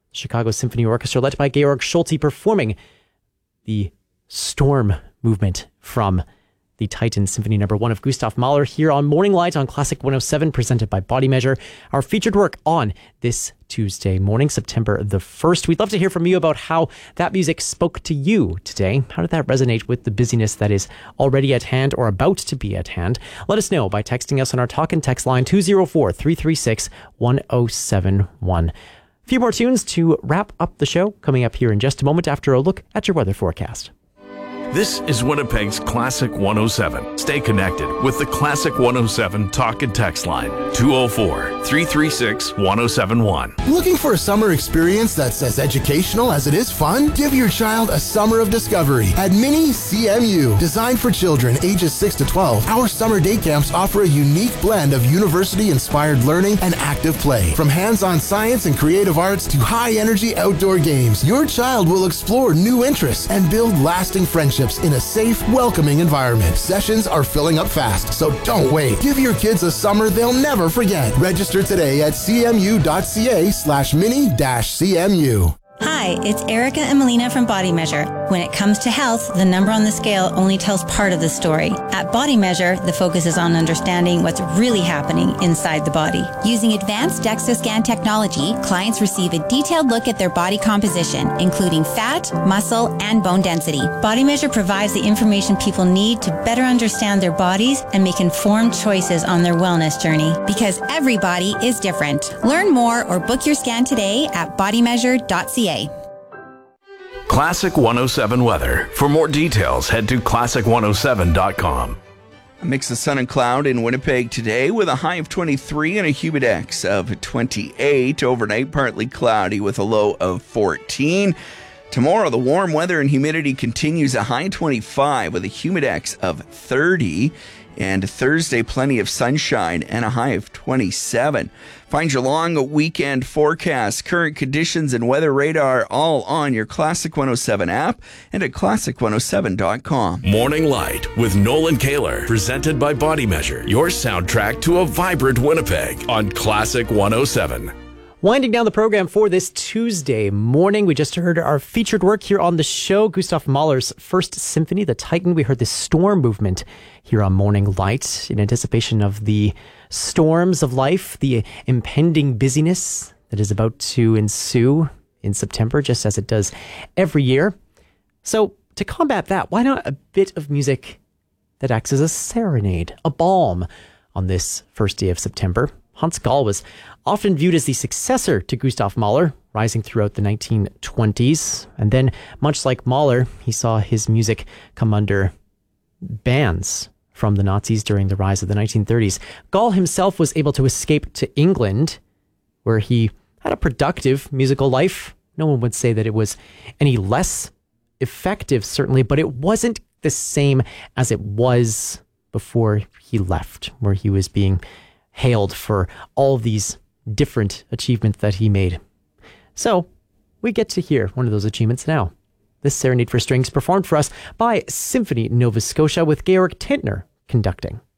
Chicago Symphony Orchestra, led by Georg Solti, performing the Storm movement from the Titan Symphony No. 1 of Gustav Mahler here on Morning Light on Classic 107, presented by Body Measure. Our featured work on this Tuesday morning, September the 1st. We'd love to hear from you about how that music spoke to you today. How did that resonate with the busyness that is already at hand or about to be at hand? Let us know by texting us on our talk and text line 204-336-1071. A few more tunes to wrap up the show coming up here in just a moment after a look at your weather forecast. This is Winnipeg's Classic 107. Stay connected with the Classic 107 talk and text line, 204-336-1071. Looking for a summer experience that's as educational as it is fun? Give your child a summer of discovery at Mini CMU. Designed for children ages 6 to 12, our summer day camps offer a unique blend of university-inspired learning and active play. From hands-on science and creative arts to high-energy outdoor games, your child will explore new interests and build lasting friendships in a safe, welcoming environment. Sessions are filling up fast, so don't wait. Give your kids a summer they'll never forget. Register today at cmu.ca/mini-cmu. Hi, it's Erica and Melina from Body Measure. When it comes to health, the number on the scale only tells part of the story. At Body Measure, the focus is on understanding what's really happening inside the body. Using advanced DEXA scan technology, clients receive a detailed look at their body composition, including fat, muscle, and bone density. Body Measure provides the information people need to better understand their bodies and make informed choices on their wellness journey. Because every body is different. Learn more or book your scan today at bodymeasure.ca. Classic 107 weather. For more details, head to classic107.com. A mix of sun and cloud in Winnipeg today with a high of 23 and a humidex of 28. Overnight, partly cloudy with a low of 14. Tomorrow, the warm weather and humidity continues, a high 25 with a humidex of 30. And Thursday, plenty of sunshine and a high of 27. Find your long weekend forecast, current conditions, and weather radar all on your Classic 107 app and at classic107.com. Morning Light with Nolan Kaler, presented by Body Measure, your soundtrack to a vibrant Winnipeg on Classic 107. Winding down the program for this Tuesday morning, we just heard our featured work here on the show, Gustav Mahler's First Symphony, the Titan. We heard the Storm movement here on Morning Light in anticipation of the storms of life, the impending busyness that is about to ensue in September, just as it does every year. So to combat that, why not a bit of music that acts as a serenade, a balm on this first day of September? Hans Gall was often viewed as the successor to Gustav Mahler, rising throughout the 1920s. And then, much like Mahler, he saw his music come under bans from the Nazis during the rise of the 1930s. Gall himself was able to escape to England, where he had a productive musical life. No one would say that it was any less effective, certainly, but it wasn't the same as it was before he left, where he was being hailed for all of these different achievements that he made. So we get to hear one of those achievements now. This Serenade for Strings performed for us by Symphony Nova Scotia with Georg Tintner conducting.